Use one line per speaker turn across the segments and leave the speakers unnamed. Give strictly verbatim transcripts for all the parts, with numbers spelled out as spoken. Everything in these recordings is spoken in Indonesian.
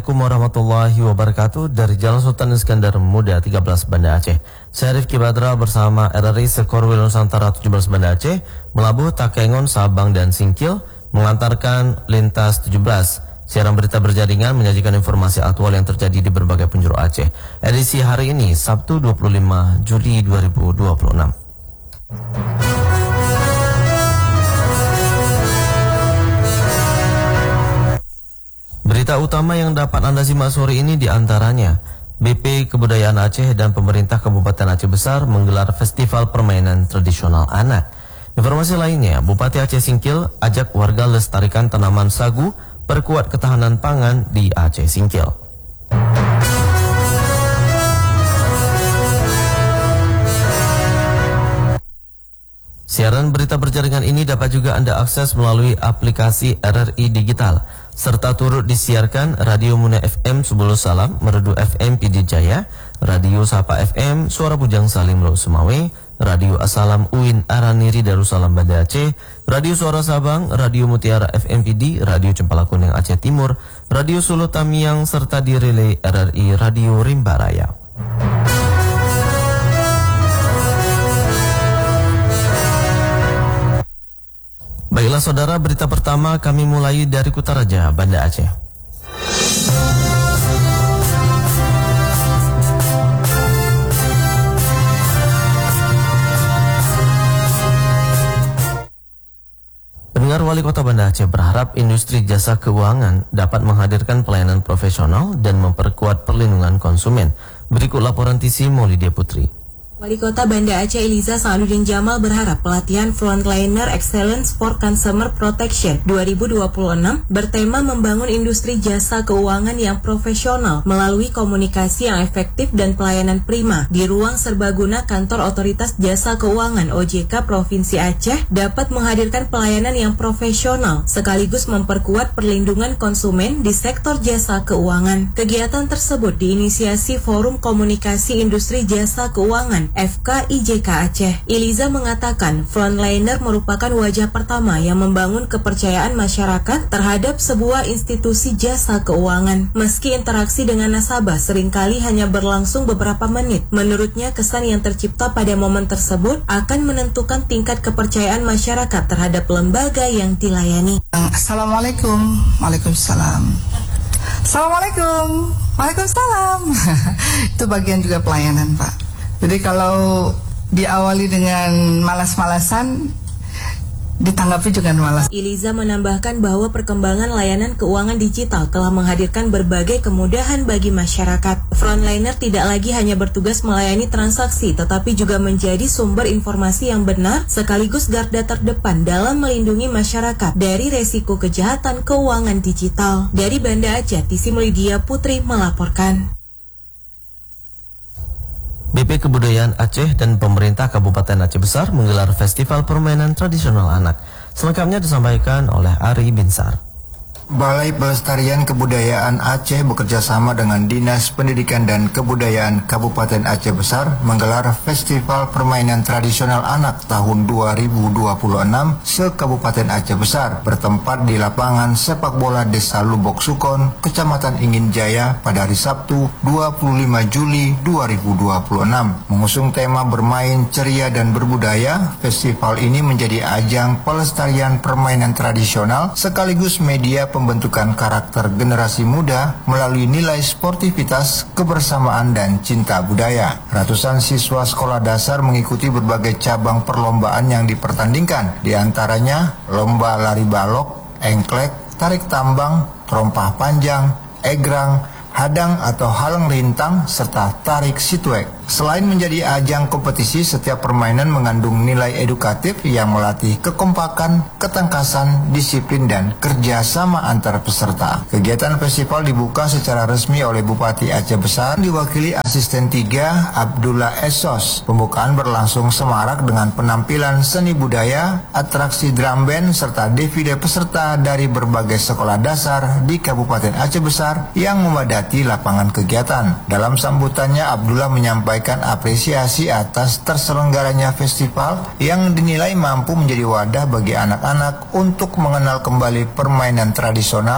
Assalamualaikum warahmatullahi wabarakatuh. Dari Jalan Sultan Iskandar Muda tiga belas Banda Aceh, saya Rifki Badra bersama R R I Sekorwil Nusantara tujuh belas Banda Aceh melabuh Takengon, Sabang dan Singkil mengantarkan lintas tujuh belas. Siaran berita berjaringan menyajikan informasi aktual yang terjadi di berbagai penjuru Aceh. Edisi hari ini Sabtu dua puluh lima Juli dua ribu dua puluh enam. Berita utama yang dapat Anda simak sore ini diantaranya B P Kebudayaan Aceh dan pemerintah Kabupaten Aceh Besar menggelar Festival Permainan Tradisional Anak. Informasi lainnya, Bupati Aceh Singkil ajak warga lestarikan tanaman sagu, perkuat ketahanan pangan di Aceh Singkil. Siaran berita berjaringan ini dapat juga Anda akses melalui aplikasi R R I Digital, serta turut disiarkan Radio Muna F M Subulu Salam, Merdu F M P D Jaya, Radio Sapa F M Suara Bujang Salim Laut Sumawe, Radio Asalam Uin Araniri Darussalam Banda Aceh, Radio Suara Sabang, Radio Mutiara F M P D, Radio Cempala Kuning Aceh Timur, Radio Solo Tamiang, serta di relay R R I Radio Rimba Raya. Baiklah saudara, berita pertama kami mulai dari Kutaraja, Banda Aceh. Pendengar, Wali Kota Banda Aceh berharap industri jasa keuangan dapat menghadirkan pelayanan profesional dan memperkuat perlindungan konsumen. Berikut laporan T C Maulidia Putri.
Wali Kota Banda Aceh Eliza Sa'aduddin Jamal berharap pelatihan Frontliner Excellence for Consumer Protection dua ribu dua puluh enam bertema membangun industri jasa keuangan yang profesional melalui komunikasi yang efektif dan pelayanan prima di ruang serbaguna Kantor Otoritas Jasa Keuangan O J K Provinsi Aceh dapat menghadirkan pelayanan yang profesional sekaligus memperkuat perlindungan konsumen di sektor jasa keuangan. Kegiatan tersebut diinisiasi Forum Komunikasi Industri Jasa Keuangan F K I J K Aceh. Eliza mengatakan Frontliner merupakan wajah pertama yang membangun kepercayaan masyarakat terhadap sebuah institusi jasa keuangan. Meski interaksi dengan nasabah seringkali hanya berlangsung beberapa menit, menurutnya kesan yang tercipta pada momen tersebut akan menentukan tingkat kepercayaan masyarakat terhadap lembaga yang dilayani.
Assalamualaikum. Waalaikumsalam. Assalamualaikum. Waalaikumsalam. Itu bagian juga pelayanan, Pak. Jadi kalau diawali dengan malas-malasan, ditanggapi juga malas.
Eliza menambahkan bahwa perkembangan layanan keuangan digital telah menghadirkan berbagai kemudahan bagi masyarakat. Frontliner tidak lagi hanya bertugas melayani transaksi, tetapi juga menjadi sumber informasi yang benar sekaligus garda terdepan dalam melindungi masyarakat dari resiko kejahatan keuangan digital. Dari Banda Aceh, T C Maulidia Putri melaporkan.
B P Kebudayaan Aceh dan pemerintah Kabupaten Aceh Besar menggelar Festival Permainan Tradisional Anak. Selengkapnya disampaikan oleh Ari Binsar.
Balai Pelestarian Kebudayaan Aceh bekerjasama dengan Dinas Pendidikan dan Kebudayaan Kabupaten Aceh Besar menggelar Festival Permainan Tradisional Anak tahun dua ribu dua puluh enam se-Kabupaten Aceh Besar bertempat di lapangan sepak bola Desa Lubok Sukon, Kecamatan Ingin Jaya pada hari Sabtu dua puluh lima Juli dua ribu dua puluh enam. Mengusung tema bermain ceria dan berbudaya, festival ini menjadi ajang pelestarian permainan tradisional sekaligus media pembentukan karakter generasi muda melalui nilai sportivitas, kebersamaan, dan cinta budaya. Ratusan siswa sekolah dasar mengikuti berbagai cabang perlombaan yang dipertandingkan, diantaranya lomba lari balok, engklek, tarik tambang, terompah panjang, egrang, hadang atau halang rintang, serta tarik situek. Selain menjadi ajang kompetisi, setiap permainan mengandung nilai edukatif yang melatih kekompakan, ketangkasan, disiplin, dan kerjasama antar peserta. Kegiatan festival dibuka secara resmi oleh Bupati Aceh Besar, diwakili Asisten tiga Abdullah Esos. Pembukaan berlangsung semarak dengan penampilan seni budaya, atraksi drum band, serta defile peserta dari berbagai sekolah dasar di Kabupaten Aceh Besar yang memadati lapangan kegiatan. Dalam sambutannya, Abdullah menyampaikan apresiasi atas terselenggaranya festival yang dinilai mampu menjadi wadah bagi anak-anak untuk mengenal kembali permainan tradisional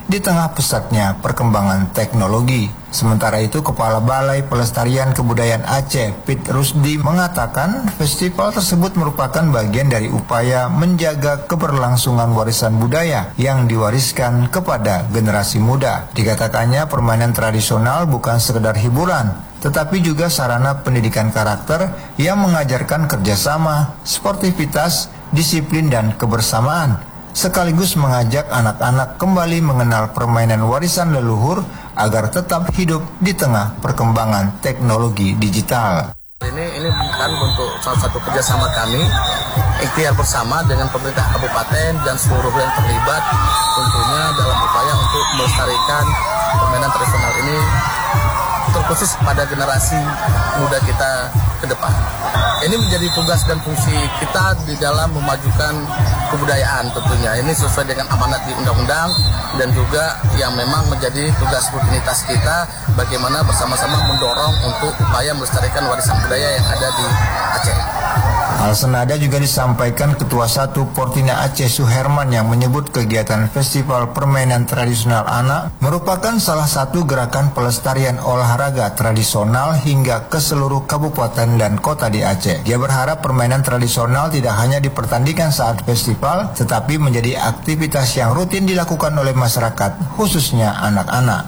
di tengah pesatnya perkembangan teknologi. Sementara itu, Kepala Balai Pelestarian Kebudayaan Aceh, Pit Rusdi, mengatakan festival tersebut merupakan bagian dari upaya menjaga keberlangsungan warisan budaya yang diwariskan kepada generasi muda. Dikatakannya permainan tradisional bukan sekedar hiburan, tetapi juga sarana pendidikan karakter yang mengajarkan kerjasama, sportivitas, disiplin, dan kebersamaan, sekaligus mengajak anak-anak kembali mengenal permainan warisan leluhur agar tetap hidup di tengah perkembangan teknologi digital.
Ini ini kan untuk salah satu kerjasama kami, ikhtiar bersama dengan pemerintah kabupaten dan seluruh yang terlibat, tentunya dalam upaya untuk melestarikan permainan tradisional ini, terkhusus pada generasi muda kita ke depan. Ini menjadi tugas dan fungsi kita di dalam memajukan kebudayaan tentunya. Ini sesuai dengan amanat di undang-undang dan juga yang memang menjadi tugas rutinitas kita bagaimana bersama-sama mendorong untuk upaya melestarikan warisan budaya yang ada di Aceh.
Hal senada juga disampaikan Ketua satu Portina Aceh Suherman yang menyebut kegiatan Festival Permainan Tradisional Anak merupakan salah satu gerakan pelestarian olahraga tradisional hingga ke seluruh kabupaten dan kota di Aceh. Dia berharap permainan tradisional tidak hanya dipertandingkan saat festival, tetapi menjadi aktivitas yang rutin dilakukan oleh masyarakat, khususnya anak-anak.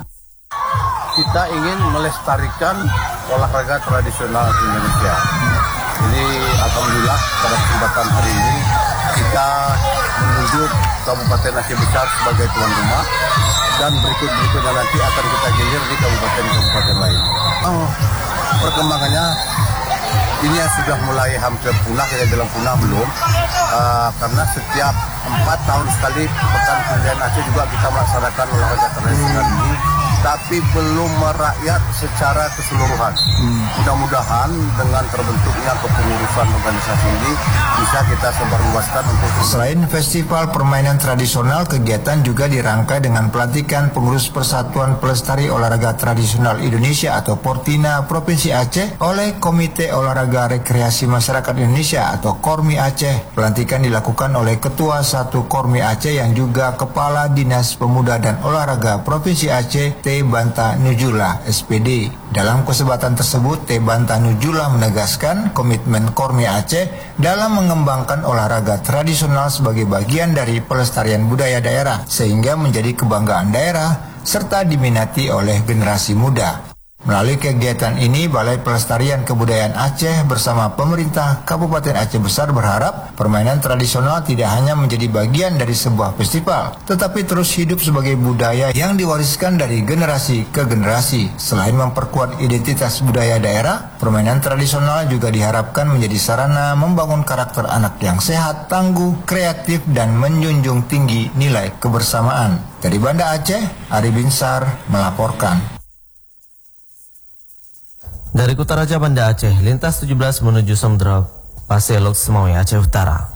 Kita ingin melestarikan olahraga tradisional Indonesia. Jadi alhamdulillah pada kesempatan hari ini kita menunjuk Kabupaten Aceh Besar sebagai tuan rumah dan berikut-berikutnya nanti akan kita gilir di kabupaten-kabupaten lain. Oh, perkembangannya ini sudah mulai hampir punah, kita bilang punah belum, uh, karena setiap empat tahun sekali Pekan Kebudayaan Aceh juga kita melaksanakan olahraga tradisional ini, tapi belum merakyat secara keseluruhan. Hmm. Mudah-mudahan dengan terbentuknya kepengurusan organisasi ini bisa kita sebarluaskan untuk.
Selain festival permainan tradisional, kegiatan juga dirangkai dengan pelantikan pengurus Persatuan Pelestari Olahraga Tradisional Indonesia atau Portina Provinsi Aceh oleh Komite Olahraga Rekreasi Masyarakat Indonesia atau Kormi Aceh. Pelantikan dilakukan oleh Ketua satu Kormi Aceh yang juga Kepala Dinas Pemuda dan Olahraga Provinsi Aceh, T. Banta Nujula, S P D. Dalam kesempatan tersebut, T. Banta Nujula menegaskan komitmen Kormi Aceh dalam mengembangkan olahraga tradisional sebagai bagian dari pelestarian budaya daerah, sehingga menjadi kebanggaan daerah serta diminati oleh generasi muda. Melalui kegiatan ini, Balai Pelestarian Kebudayaan Aceh bersama pemerintah Kabupaten Aceh Besar berharap permainan tradisional tidak hanya menjadi bagian dari sebuah festival, tetapi terus hidup sebagai budaya yang diwariskan dari generasi ke generasi. Selain memperkuat identitas budaya daerah, permainan tradisional juga diharapkan menjadi sarana membangun karakter anak yang sehat, tangguh, kreatif, dan menjunjung tinggi nilai kebersamaan. Dari Banda Aceh, Ari Binsar melaporkan.
Dari Kutaraja Banda Aceh, lintas tujuh belas menuju Samudra Pasir Lok Semawe, Aceh Utara.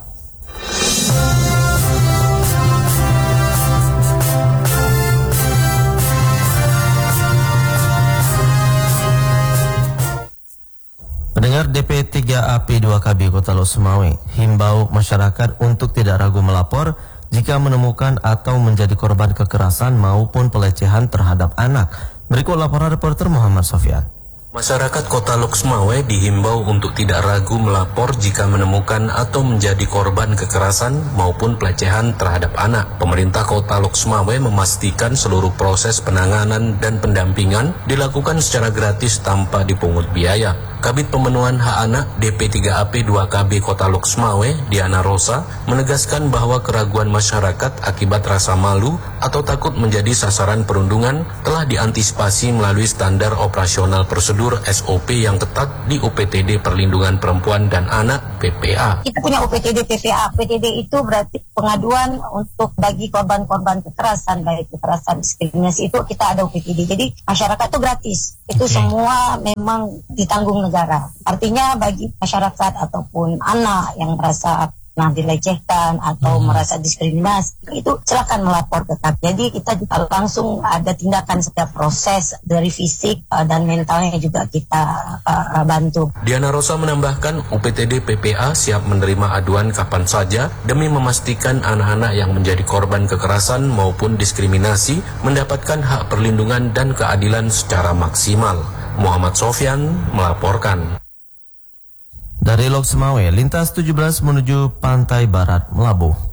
Pendengar, D P tiga A P dua K B Kota Lok Semawe himbau masyarakat untuk tidak ragu melapor jika menemukan atau menjadi korban kekerasan maupun pelecehan terhadap anak. Berikut laporan reporter Muhammad Sofian.
Masyarakat Kota Lok Semawe dihimbau untuk tidak ragu melapor jika menemukan atau menjadi korban kekerasan maupun pelecehan terhadap anak. Pemerintah Kota Lok Semawe memastikan seluruh proses penanganan dan pendampingan dilakukan secara gratis tanpa dipungut biaya. Kabid Pemenuhan Hak Anak D P tiga A P dua K B Kota Lok Semawe, Diana Rosa, menegaskan bahwa keraguan masyarakat akibat rasa malu atau takut menjadi sasaran perundungan telah diantisipasi melalui standar operasional prosedur S O P yang ketat di U P T D Perlindungan Perempuan dan Anak P P A.
Kita punya U P T D P P A. U P T D itu berarti pengaduan untuk bagi korban-korban kekerasan, baik kekerasan diskriminasi, itu kita ada U P T D. Jadi masyarakat itu gratis. Itu okay. Semua memang ditanggung negara. Artinya bagi masyarakat ataupun anak yang merasa pernah dilecehkan atau hmm. merasa diskriminasi, itu silakan melapor tetap. Jadi kita juga langsung ada tindakan setiap proses dari fisik uh, dan mentalnya juga kita uh, bantu.
Diana Rosa menambahkan U P T D P P A siap menerima aduan kapan saja demi memastikan anak-anak yang menjadi korban kekerasan maupun diskriminasi mendapatkan hak perlindungan dan keadilan secara maksimal. Muhammad Sofyan melaporkan.
Dari Lok Semawe, lintas tujuh belas menuju Pantai Barat, Melabuh.